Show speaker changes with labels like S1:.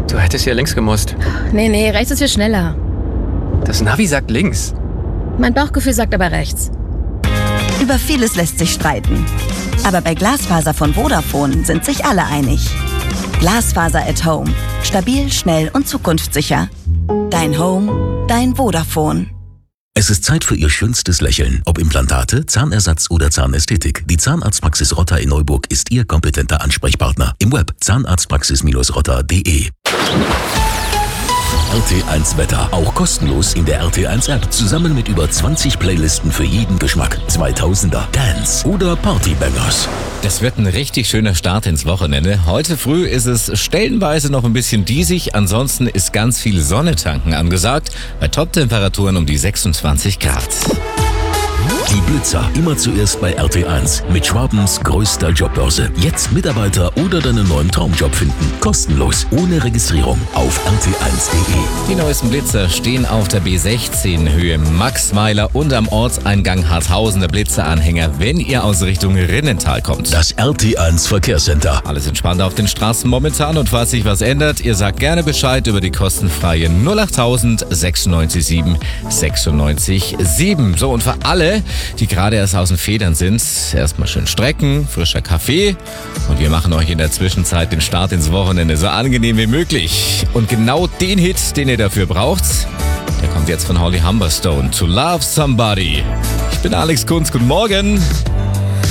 S1: Du hättest hier links gemusst.
S2: Nee, rechts ist viel schneller.
S1: Das Navi sagt links.
S2: Mein Bauchgefühl sagt aber rechts.
S3: Über vieles lässt sich streiten. Aber bei Glasfaser von Vodafone sind sich alle einig. Glasfaser at Home. Stabil, schnell und zukunftssicher. Dein Home, dein Vodafone.
S4: Es ist Zeit für Ihr schönstes Lächeln. Ob Implantate, Zahnersatz oder Zahnästhetik. Die Zahnarztpraxis Rotter in Neuburg ist Ihr kompetenter Ansprechpartner. Im Web zahnarztpraxis-rotter.de. RT1 Wetter, auch kostenlos in der RT1 App, zusammen mit über 20 Playlisten für jeden Geschmack. 2000er, Dance oder Partybangers.
S5: Das wird ein richtig schöner Start ins Wochenende. Heute früh ist es stellenweise noch ein bisschen diesig, ansonsten ist ganz viel Sonne tanken angesagt, bei Top-Temperaturen um die 26 Grad.
S4: Die Blitzer, immer zuerst bei RT1 mit Schwabens größter Jobbörse. Jetzt Mitarbeiter oder deinen neuen Traumjob finden. Kostenlos, ohne Registrierung auf rt1.de.
S5: Die neuesten Blitzer stehen auf der B16 Höhe Maxweiler und am Ortseingang Harthausen der Blitzeranhänger, wenn ihr aus Richtung Rinnental kommt.
S4: Das RT1 Verkehrscenter.
S5: Alles entspannt auf den Straßen momentan und falls sich was ändert, ihr sagt gerne Bescheid über die kostenfreie 08000 96 7 96 7. So, und für alle, die gerade erst aus den Federn sind, erstmal schön strecken, frischer Kaffee und wir machen euch in der Zwischenzeit den Start ins Wochenende so angenehm wie möglich. Und genau den Hit, den ihr dafür braucht, der kommt jetzt von Holly Humberstone, To Love Somebody. Ich bin Alex Kunz, guten Morgen.